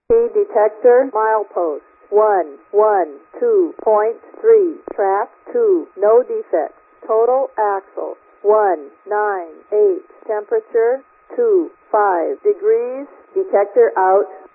Speed detector, milepost 112.3, track 2, no defects. Total axle 198, temperature 25 degrees, detector out.